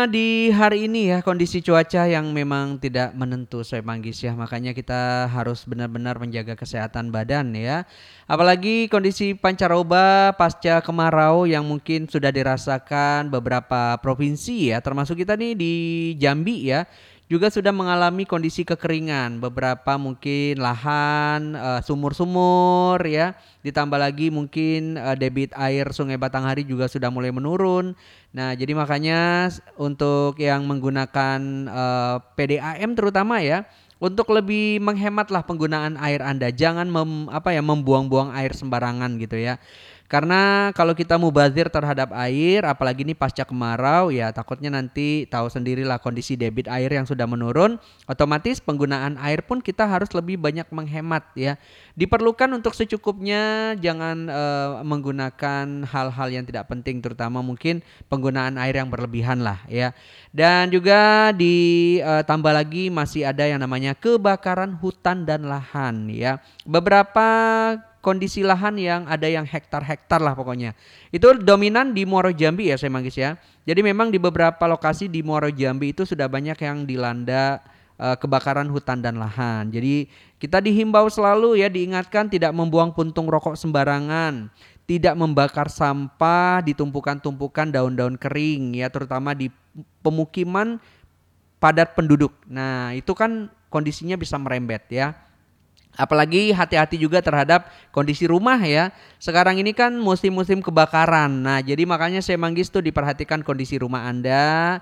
di hari ini ya kondisi cuaca yang memang tidak menentu Soe Manggis ya, makanya kita harus benar-benar menjaga kesehatan badan ya. Apalagi kondisi pancaroba pasca kemarau yang mungkin sudah dirasakan beberapa provinsi ya, termasuk kita nih di Jambi ya, juga sudah mengalami kondisi kekeringan. Beberapa mungkin lahan, sumur-sumur ya, ditambah lagi mungkin debit air Sungai Batanghari juga sudah mulai menurun. Nah, jadi makanya untuk yang menggunakan PDAM terutama ya, untuk lebih menghematlah penggunaan air Anda. Jangan membuang-buang air sembarangan gitu ya. Karena kalau kita mubazir terhadap air, apalagi ini pasca kemarau ya takutnya nanti tahu sendirilah kondisi debit air yang sudah menurun, otomatis penggunaan air pun kita harus lebih banyak menghemat ya. Diperlukan untuk secukupnya, jangan menggunakan hal-hal yang tidak penting, terutama mungkin penggunaan air yang berlebihan lah ya. Dan juga ditambah lagi masih ada yang namanya kebakaran hutan dan lahan ya. Beberapa kondisi lahan yang ada yang hektar-hektar lah pokoknya. Itu dominan di Muaro Jambi ya saya Manggis ya. Jadi memang di beberapa lokasi di Muaro Jambi itu sudah banyak yang dilanda kebakaran hutan dan lahan. Jadi kita dihimbau selalu ya, diingatkan tidak membuang puntung rokok sembarangan, tidak membakar sampah di tumpukan-tumpukan daun-daun kering ya, terutama di pemukiman padat penduduk. Nah, itu kan kondisinya bisa merembet ya. Apalagi hati-hati juga terhadap kondisi rumah ya. Sekarang ini kan musim-musim kebakaran. Nah, jadi makanya saya Manggis tuh diperhatikan kondisi rumah Anda,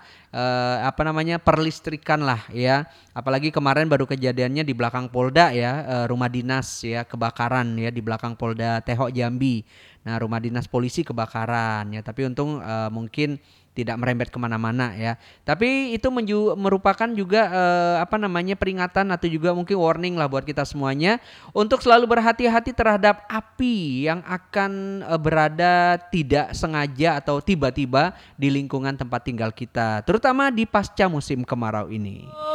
perlistrikan lah ya. Apalagi kemarin baru kejadiannya di belakang Polda ya, rumah dinas ya kebakaran ya di belakang Polda Tehok Jambi. Nah, rumah dinas polisi kebakaran ya. Tapi untung mungkin tidak merembet kemana-mana ya. Tapi itu merupakan juga peringatan atau juga mungkin warning lah buat kita semuanya untuk selalu berhati-hati terhadap api yang akan berada tidak sengaja atau tiba-tiba di lingkungan tempat tinggal kita, terutama di pasca musim kemarau ini.